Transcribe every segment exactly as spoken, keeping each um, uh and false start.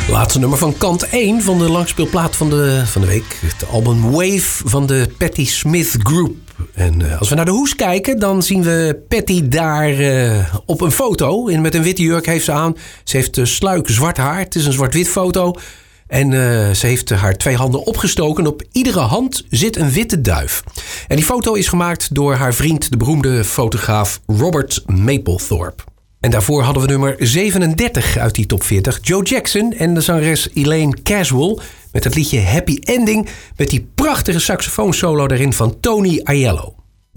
Laatste nummer van kant één van de langspeelplaat van de, van de week. Het album Wave van de Patti Smith Group. En uh, als we naar de hoes kijken, dan zien we Patti daar uh, op een foto. En met een witte jurk heeft ze aan. Ze heeft uh, sluik zwart haar. Het is een zwart-wit foto. En uh, ze heeft haar twee handen opgestoken. Op iedere hand zit een witte duif. En die foto is gemaakt door haar vriend, de beroemde fotograaf Robert Mapplethorpe. En daarvoor hadden we nummer zevenendertig uit die top veertig. Joe Jackson en de zangeres Elaine Caswell met het liedje Happy Ending met die prachtige saxofoonsolo daarin van Tony Aiello.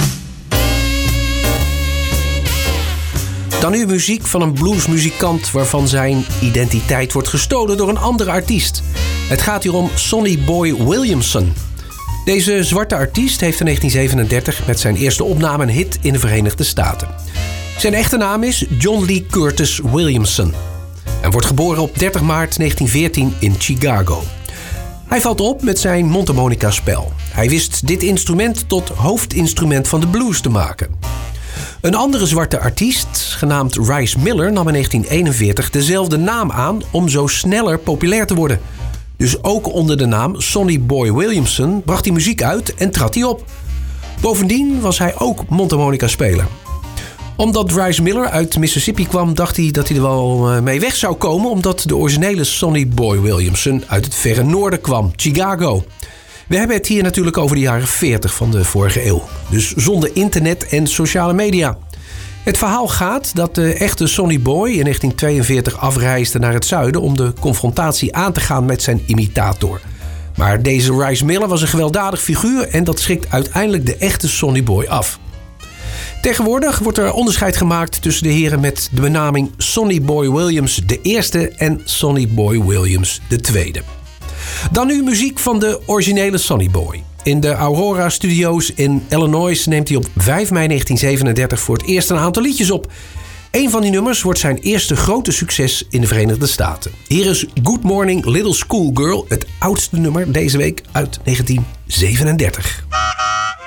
Dan nu muziek van een bluesmuzikant waarvan zijn identiteit wordt gestolen door een andere artiest. Het gaat hier om Sonny Boy Williamson. Deze zwarte artiest heeft in negentien zevenendertig met zijn eerste opname een hit in de Verenigde Staten. Zijn echte naam is John Lee Curtis Williamson en wordt geboren op dertig maart negentien veertien in Chicago. Hij valt op met zijn mondharmonica-spel. Hij wist dit instrument tot hoofdinstrument van de blues te maken. Een andere zwarte artiest, genaamd Rice Miller, nam in negentien eenenveertig dezelfde naam aan om zo sneller populair te worden. Dus ook onder de naam Sonny Boy Williamson bracht hij muziek uit en trad hij op. Bovendien was hij ook mondharmonica-speler. Omdat Rice Miller uit Mississippi kwam, dacht hij dat hij er wel mee weg zou komen, omdat de originele Sonny Boy Williamson uit het verre noorden kwam, Chicago. We hebben het hier natuurlijk over de jaren veertig van de vorige eeuw. Dus zonder internet en sociale media. Het verhaal gaat dat de echte Sonny Boy in negentien tweeënveertig afreisde naar het zuiden om de confrontatie aan te gaan met zijn imitator. Maar deze Rice Miller was een gewelddadig figuur en dat schrikt uiteindelijk de echte Sonny Boy af. Tegenwoordig wordt er onderscheid gemaakt tussen de heren met de benaming Sonny Boy Williams de eerste en Sonny Boy Williams de tweede. Dan nu muziek van de originele Sonny Boy. In de Aurora Studios in Illinois neemt hij op vijf mei negentien zevenendertig voor het eerst een aantal liedjes op. Een van die nummers wordt zijn eerste grote succes in de Verenigde Staten. Hier is Good Morning Little Schoolgirl, het oudste nummer deze week uit negentien zevenendertig.